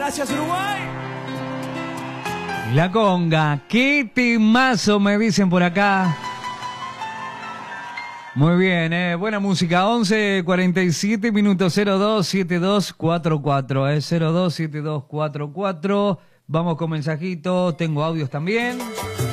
Gracias, Uruguay. La conga, qué temazo me dicen por acá. Muy bien, buena música. 11:47 minutos, 027244, 027244. Vamos con mensajitos, tengo audios también.